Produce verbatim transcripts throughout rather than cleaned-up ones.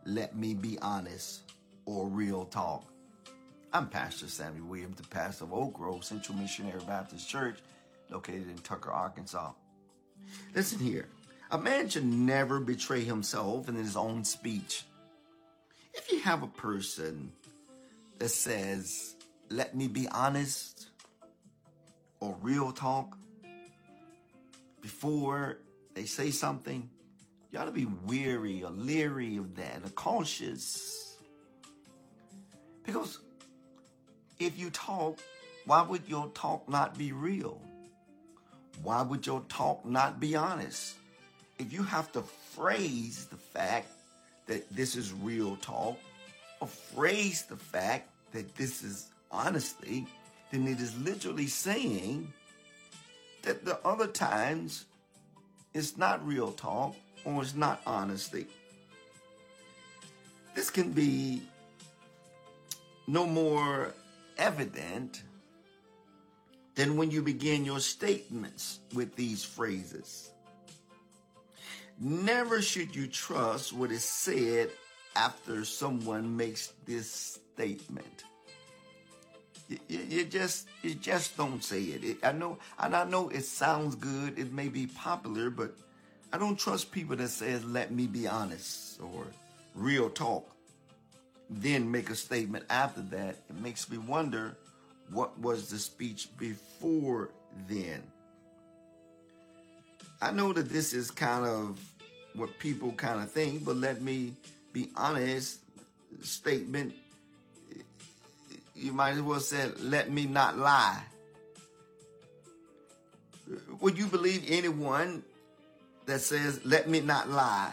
let me be honest, or real talk. I'm Pastor Samuel Williams, the pastor of Oak Grove Central Missionary Baptist Church, located in Tucker, Arkansas. Listen here, a man should never betray himself in his own speech. If you have a person that says, let me be honest, or real talk, before they say something, you ought to be weary or leery of that, or cautious. Because if you talk, why would your talk not be real? Why would your talk not be honest? If you have to phrase the fact that this is real talk, or phrase the fact that this is honesty, then it is literally saying that the other times it's not real talk or it's not honesty. This can be no more evident than when you begin your statements with these phrases. Never should you trust what is said after someone makes this statement. You, you, you just you just don't say it. it. I know, and I know it sounds good. It may be popular, but I don't trust people that says, "Let me be honest" or "real talk," then make a statement after that. It makes me wonder, what was the speech before then? I know that this is kind of what people kind of think, but let me be honest, statement, you might as well say, let me not lie. Would you believe anyone that says, let me not lie?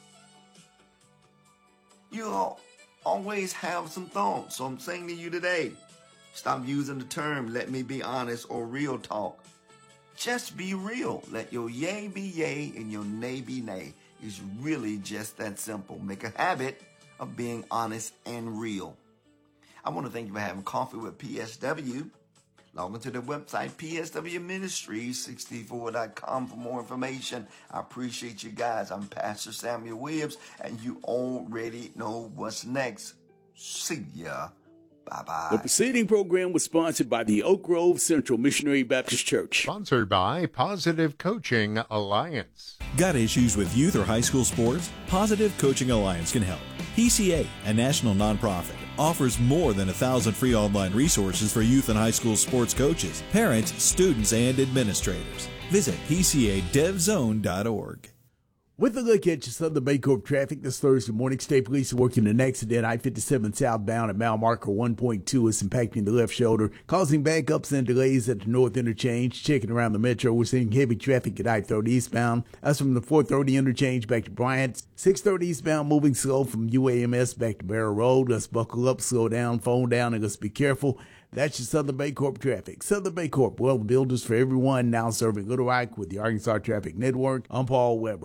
You always have some thoughts. So I'm saying to you today, stop using the term, let me be honest, or real talk. Just be real. Let your yay be yay and your nay be nay. It's really just that simple. Make a habit of being honest and real. I want to thank you for having coffee with P S W. Log into the website, P S W Ministries sixty-four dot com for more information. I appreciate you guys. I'm Pastor Samuel Williams, and you already know what's next. See ya. Bye-bye. The preceding program was sponsored by the Oak Grove Central Missionary Baptist Church. Sponsored by Positive Coaching Alliance. Got issues with youth or high school sports? Positive Coaching Alliance can help. P C A, a national nonprofit, offers more than a thousand free online resources for youth and high school sports coaches, parents, students, and administrators. Visit P C A dev zone dot org. With a look at your Southern Baycorp traffic this Thursday morning, State Police are working an accident. I fifty-seven southbound at mile marker one point two is impacting the left shoulder, causing backups and delays at the north interchange. Checking around the metro, we're seeing heavy traffic at I thirty eastbound. That's from the four thirty interchange back to Bryant. six thirty eastbound moving slow from U A M S back to Barrow Road. Let's buckle up, slow down, phone down, and let's be careful. That's your Southern Baycorp traffic. Southern Baycorp, well, builders for everyone, now serving Little Rock with the Arkansas Traffic Network. I'm Paul Weber.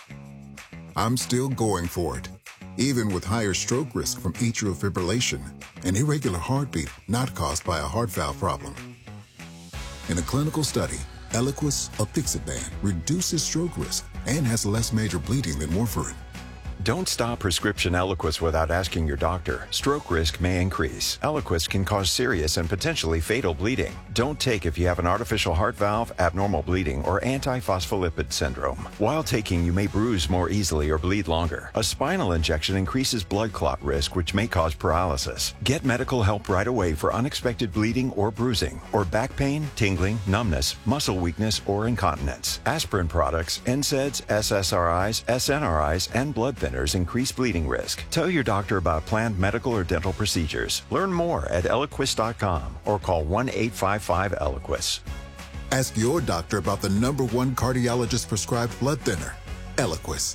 I'm still going for it, even with higher stroke risk from atrial fibrillation, an irregular heartbeat not caused by a heart valve problem. In a clinical study, Eliquis apixaban reduces stroke risk and has less major bleeding than warfarin. Don't stop prescription Eliquis without asking your doctor. Stroke risk may increase. Eliquis can cause serious and potentially fatal bleeding. Don't take if you have an artificial heart valve, abnormal bleeding, or antiphospholipid syndrome. While taking, you may bruise more easily or bleed longer. A spinal injection increases blood clot risk, which may cause paralysis. Get medical help right away for unexpected bleeding or bruising, or back pain, tingling, numbness, muscle weakness, or incontinence. Aspirin products, N SAIDs, S S R Is, S N R Is, and blood thinners increase bleeding risk. Tell your doctor about planned medical or dental procedures. Learn more at Eliquis dot com or call one eight five five Eliquis. Ask your doctor about the number one cardiologist prescribed blood thinner, Eliquis.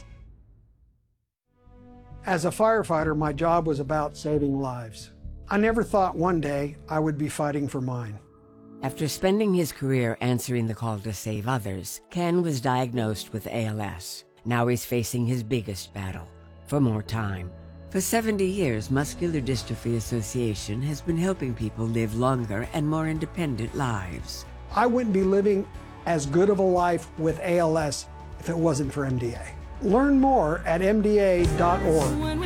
As a firefighter, my job was about saving lives. I never thought one day I would be fighting for mine. After spending his career answering the call to save others, Ken was diagnosed with A L S. Now he's facing his biggest battle, for more time. For seventy years, Muscular Dystrophy Association has been helping people live longer and more independent lives. I wouldn't be living as good of a life with A L S if it wasn't for M D A. Learn more at M D A dot org.